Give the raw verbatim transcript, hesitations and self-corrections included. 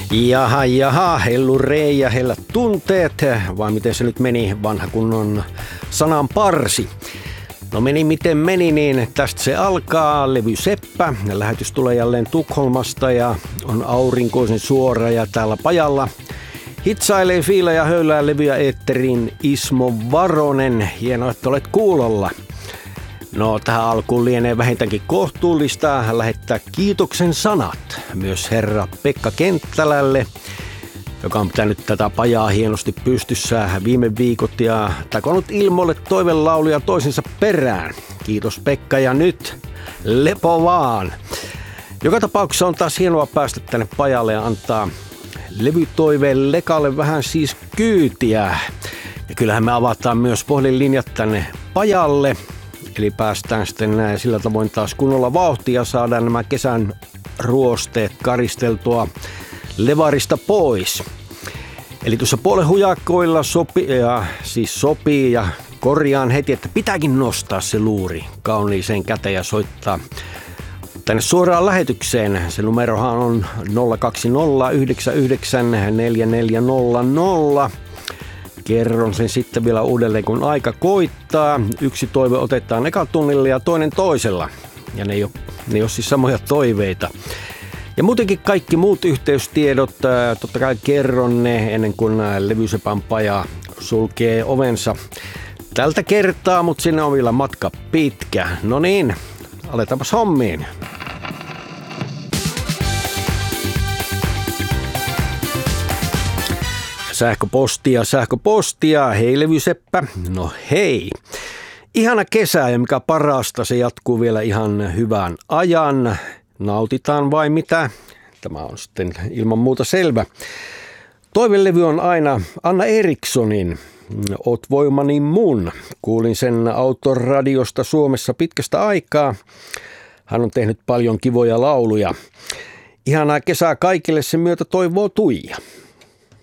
Jaha, jaha, hellurei ja hellät tunteet, vai miten se nyt meni, vanha kunnon sanan parsi. No meni miten meni, niin tästä se alkaa, Levy Seppä. Lähetys tulee jälleen Tukholmasta ja on aurinkoisen suora ja täällä pajalla hitsailee, fiila ja höylää levyä eetteriin Ismo Varonen. Hienoa, että olet kuulolla. No tähän alkuun lienee vähintäänkin kohtuullista lähettää kiitoksen sanat myös herra Pekka Kenttälälle, joka on pitänyt tätä pajaa hienosti pystyssä viime viikot ja takonut ilmoille toivelauluja toisensa perään. Kiitos Pekka ja nyt lepo vaan. Joka tapauksessa on taas hienoa päästä tänne pajalle ja antaa levytoiveen lekalle vähän siis kyytiä. Ja kyllähän me avataan myös puhelinlinjat tänne pajalle. Eli päästään sitten näin sillä tavoin taas kunnolla vauhtia ja saadaan nämä kesän ruosteet karisteltua levarista pois. Eli tuossa puolen hujakoilla sopii ja, siis sopii ja korjaan heti, että pitääkin nostaa se luuri kauniiseen käteen ja soittaa tänne suoraan lähetykseen. Se numerohan on nolla kaksi nolla yhdeksän yhdeksän neljä neljä nolla nolla. Kerron sen sitten vielä uudelleen, kun aika koittaa. Yksi toive otetaan eka tunnilla ja toinen toisella. Ja ne ei ole, ne ei ole siis samoja toiveita. Ja muutenkin kaikki muut yhteystiedot, totta kai kerron ne ennen kuin Levy Sepän paja sulkee ovensa tältä kertaa, mutta sinne on vielä matka pitkä. No niin, aletaanpas hommiin. Sähköpostia, sähköpostia. Hei Levy Seppä. No hei. Ihana kesä ja mikä parasta, se jatkuu vielä ihan hyvän ajan. Nautitaan vai mitä? Tämä on sitten ilman muuta selvä. Toivelevy on aina Anna Erikssonin Oot voimani mun. Kuulin sen autoradiosta Suomessa pitkästä aikaa. Hän on tehnyt paljon kivoja lauluja. Ihanaa kesää kaikille, sen myötä toivoo Tuija.